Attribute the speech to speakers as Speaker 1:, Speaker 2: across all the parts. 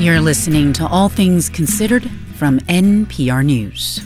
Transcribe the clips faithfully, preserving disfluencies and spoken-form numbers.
Speaker 1: You're listening to All Things Considered from N P R News.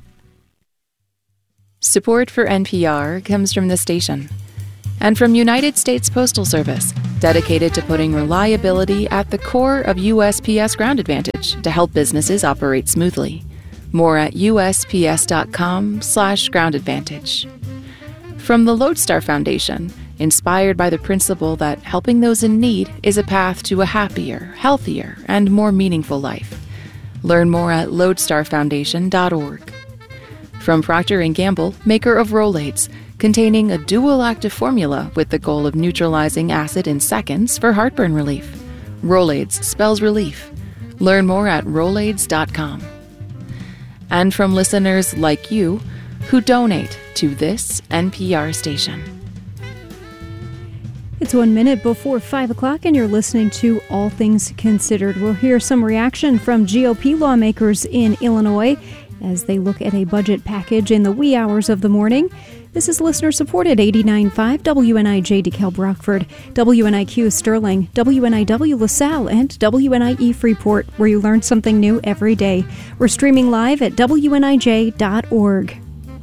Speaker 2: Support for N P R comes from the station and from United States Postal Service, dedicated to putting reliability at the core of U S P S Ground Advantage to help businesses operate smoothly. More at usps.com slash ground advantage. From the Lodestar Foundation, inspired by the principle that helping those in need is a path to a happier, healthier, and more meaningful life. Learn more at lodestar foundation dot org. From Procter and Gamble, maker of Rolaids, containing a dual active formula with the goal of neutralizing acid in seconds for heartburn relief. Rolaids spells relief. Learn more at rolaids dot com. And from listeners like you who donate to this N P R station.
Speaker 3: It's one minute before five o'clock, and you're listening to All Things Considered. We'll hear some reaction from G O P lawmakers in Illinois as they look at a budget package in the wee hours of the morning. This is listener-supported eighty-nine point five W N I J DeKalb Rockford, W N I Q Sterling, W N I W LaSalle, and W N I E Freeport, where you learn something new every day. We're streaming live at W N I J dot org.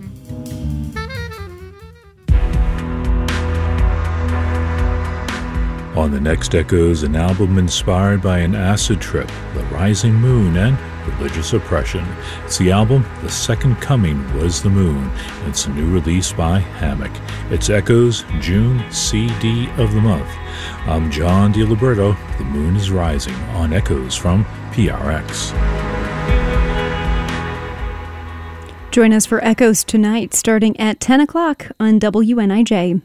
Speaker 4: On the next Echoes, an album inspired by an acid trip, the rising moon, and religious oppression. It's the album The Second Coming Was the Moon, and it's a new release by Hammock. It's Echoes June C D of the month. I'm John DiLiberto. The moon is rising on Echoes from P R X.
Speaker 3: Join us for Echoes tonight, starting at ten o'clock on W N I J.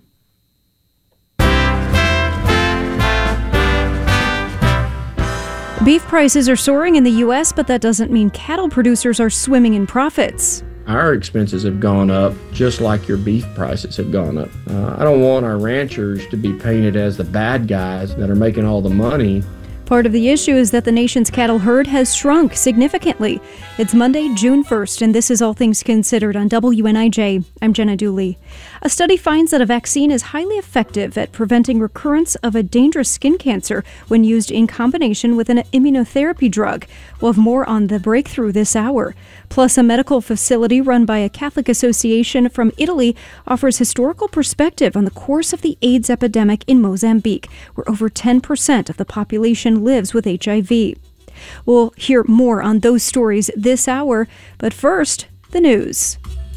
Speaker 3: Beef prices are soaring in the U S, but that doesn't mean cattle producers are swimming in profits.
Speaker 5: Our expenses have gone up just like your beef prices have gone up. Uh, I don't want our ranchers to be painted as the bad guys that are making all the money.
Speaker 3: Part of the issue is that the nation's cattle herd has shrunk significantly. It's Monday, June first, and this is All Things Considered on W N I J. I'm Jenna Dooley. A study finds that a vaccine is highly effective at preventing recurrence of a dangerous skin cancer when used in combination with an immunotherapy drug. We'll have more on the breakthrough this hour. Plus, a medical facility run by a Catholic association from Italy offers historical perspective on the course of the AIDS epidemic in Mozambique, where over ten percent of the population lives with H I V. We'll hear more on those stories this hour, but first, the news.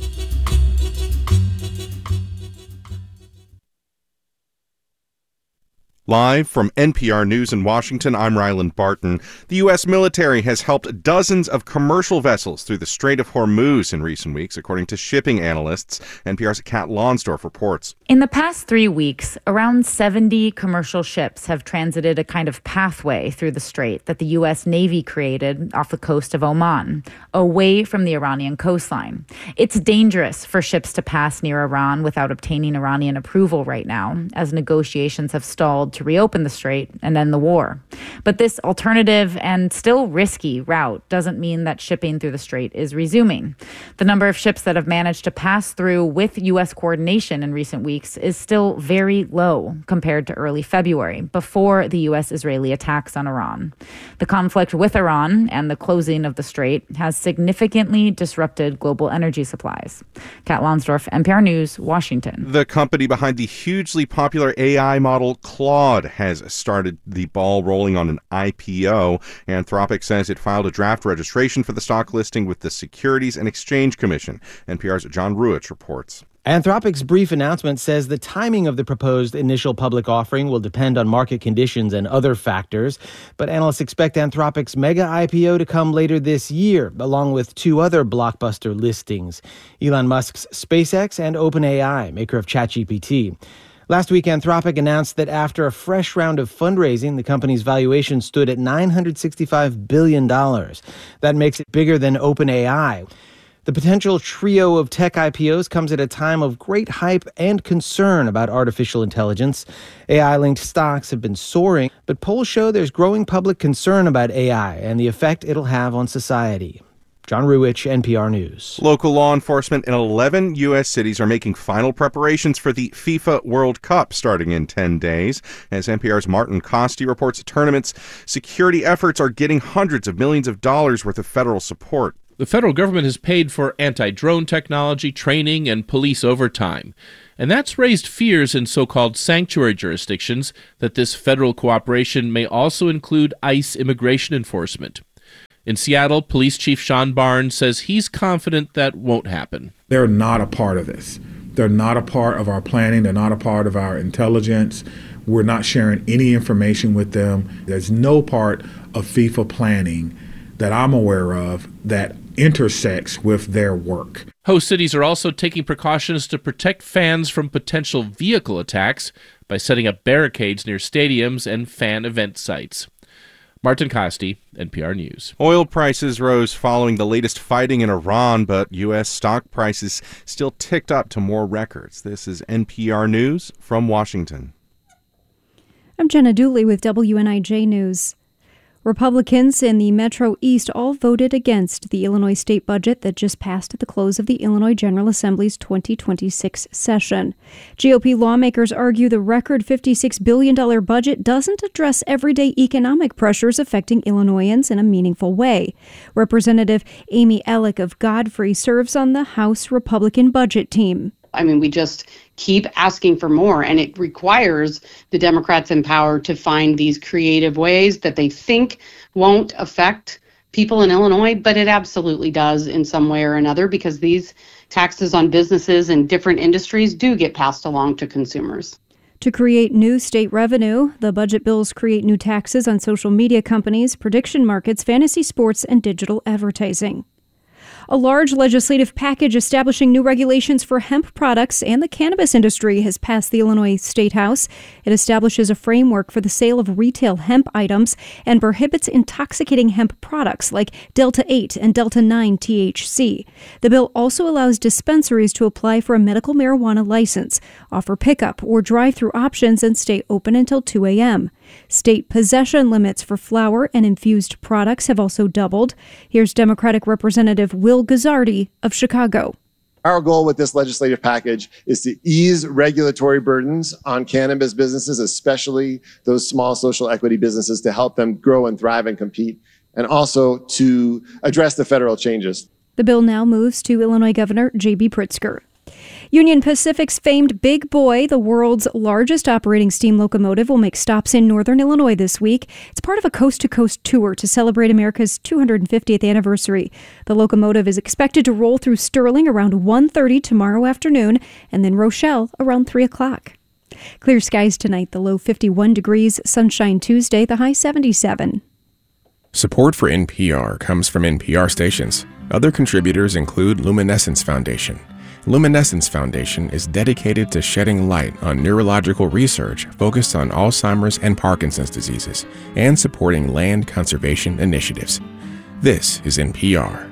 Speaker 6: Live from N P R News in Washington, I'm Ryland Barton. The U S military has helped dozens of commercial vessels through the Strait of Hormuz in recent weeks, according to shipping analysts. N P R's Kat Lonsdorf reports.
Speaker 7: In the past three weeks, around seventy commercial ships have transited a kind of pathway through the strait that the U S Navy created off the coast of Oman, away from the Iranian coastline. It's dangerous for ships to pass near Iran without obtaining Iranian approval right now, as negotiations have stalled to reopen the strait and end the war. But this alternative and still risky route doesn't mean that shipping through the strait is resuming. The number of ships that have managed to pass through with U S coordination in recent weeks is still very low compared to early February, before the U S-Israeli attacks on Iran. The conflict with Iran and the closing of the strait has significantly disrupted global energy supplies. Kat Lonsdorf, N P R News, Washington.
Speaker 6: The company behind the hugely popular A I model Claude has started the ball rolling on an I P O. Anthropic says it filed a draft registration for the stock listing with the Securities and Exchange Commission. N P R's John Ruich reports.
Speaker 8: Anthropic's brief announcement says the timing of the proposed initial public offering will depend on market conditions and other factors, but analysts expect Anthropic's mega I P O to come later this year, along with two other blockbuster listings, Elon Musk's SpaceX and OpenAI, maker of ChatGPT. Last week, Anthropic announced that after a fresh round of fundraising, the company's valuation stood at nine hundred sixty-five billion dollars. That makes it bigger than OpenAI. The potential trio of tech I P Os comes at a time of great hype and concern about artificial intelligence. A I-linked stocks have been soaring, but polls show there's growing public concern about A I and the effect it'll have on society. John Ruwich, N P R News.
Speaker 6: Local law enforcement in eleven U S cities are making final preparations for the FIFA World Cup starting in ten days. As N P R's Martin Costi reports, the tournament's security efforts are getting hundreds of millions of dollars worth of federal support.
Speaker 9: The federal government has paid for anti-drone technology, training, and police overtime. And that's raised fears in so-called sanctuary jurisdictions that this federal cooperation may also include ICE immigration enforcement. In Seattle, Police Chief Sean Barnes says he's confident that won't happen.
Speaker 10: They're not a part of this. They're not a part of our planning. They're not a part of our intelligence. We're not sharing any information with them. There's no part of FIFA planning that I'm aware of that intersects with their work.
Speaker 9: Host cities are also taking precautions to protect fans from potential vehicle attacks by setting up barricades near stadiums and fan event sites. Martin Costi, N P R News.
Speaker 6: Oil prices rose following the latest fighting in Iran, but U S stock prices still ticked up to more records. This is N P R News from Washington.
Speaker 3: I'm Jenna Dooley with W N I J News. Republicans in the Metro East all voted against the Illinois state budget that just passed at the close of the Illinois General Assembly's twenty twenty-six session. G O P lawmakers argue the record fifty-six billion dollars budget doesn't address everyday economic pressures affecting Illinoisans in a meaningful way. Representative Amy Ellick of Godfrey serves on the House Republican budget team.
Speaker 11: I mean, we just keep asking for more, and it requires the Democrats in power to find these creative ways that they think won't affect people in Illinois, but it absolutely does in some way or another, because these taxes on businesses and different industries do get passed along to consumers.
Speaker 3: To create new state revenue, the budget bills create new taxes on social media companies, prediction markets, fantasy sports, and digital advertising. A large legislative package establishing new regulations for hemp products and the cannabis industry has passed the Illinois State House. It establishes a framework for the sale of retail hemp items and prohibits intoxicating hemp products like Delta eight and Delta nine T H C. The bill also allows dispensaries to apply for a medical marijuana license, offer pickup or drive-through options, and stay open until two a.m. State possession limits for flower and infused products have also doubled. Here's Democratic Representative Will Guzzardi of Chicago.
Speaker 12: Our goal with this legislative package is to ease regulatory burdens on cannabis businesses, especially those small social equity businesses, to help them grow and thrive and compete, and also to address the federal changes.
Speaker 3: The bill now moves to Illinois Governor J B Pritzker. Union Pacific's famed Big Boy, the world's largest operating steam locomotive, will make stops in northern Illinois this week. It's part of a coast-to-coast tour to celebrate America's two hundred fiftieth anniversary. The locomotive is expected to roll through Sterling around one thirty tomorrow afternoon, and then Rochelle around three o'clock. Clear skies tonight, the low fifty-one degrees, sunshine Tuesday, the high seventy-seven.
Speaker 13: Support for N P R comes from N P R stations. Other contributors include Luminescence Foundation. Luminescence Foundation is dedicated to shedding light on neurological research focused on Alzheimer's and Parkinson's diseases and supporting land conservation initiatives. This is N P R.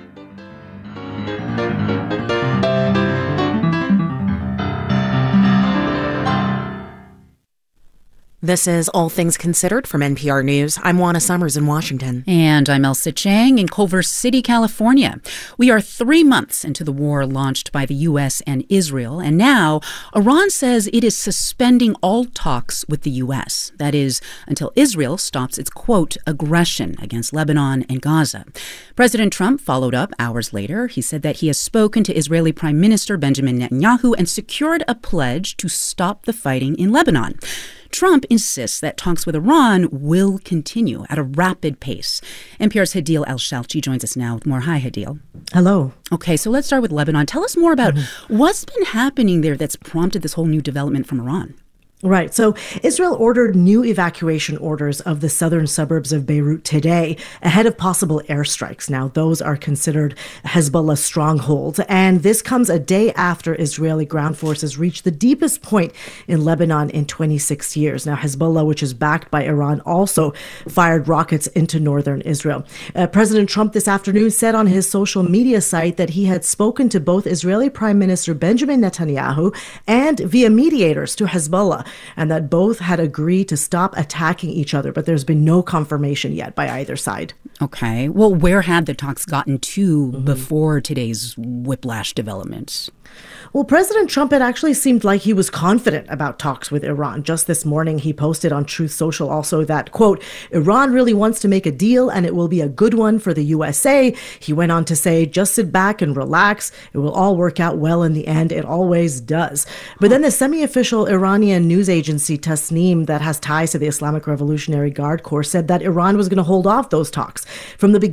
Speaker 1: This is All Things Considered from N P R News. I'm Juana Summers in Washington.
Speaker 14: And I'm Elsa Chang in Culver City, California. We are three months into the war launched by the U S and Israel, and now Iran says it is suspending all talks with the U S. That is, until Israel stops its, quote, aggression against Lebanon and Gaza. President Trump followed up hours later. He said that he has spoken to Israeli Prime Minister Benjamin Netanyahu and secured a pledge to stop the fighting in Lebanon. Trump insists that talks with Iran will continue at a rapid pace. N P R's Hadil El-Shalchi joins us now with more. Hi, Hadil.
Speaker 15: Hello.
Speaker 14: Okay, so let's start with Lebanon. Tell us more about mm-hmm. what's been happening there that's prompted this whole new development from Iran.
Speaker 15: Right. So Israel ordered new evacuation orders of the southern suburbs of Beirut today ahead of possible airstrikes. Now, those are considered Hezbollah strongholds. And this comes a day after Israeli ground forces reached the deepest point in Lebanon in twenty-six years. Now, Hezbollah, which is backed by Iran, also fired rockets into northern Israel. Uh, President Trump this afternoon said on his social media site that he had spoken to both Israeli Prime Minister Benjamin Netanyahu and via mediators to Hezbollah and that both had agreed to stop attacking each other, but there's been no confirmation yet by either side.
Speaker 14: Okay. Well, where had the talks gotten to mm-hmm. before today's whiplash developments?
Speaker 15: Well, President Trump, it actually seemed like he was confident about talks with Iran. Just this morning, he posted on Truth Social also that, quote, Iran really wants to make a deal and it will be a good one for the U S A. He went on to say, just sit back and relax. It will all work out well in the end. It always does. But then the semi-official Iranian news agency Tasnim that has ties to the Islamic Revolutionary Guard Corps said that Iran was going to hold off those talks. From the beginning,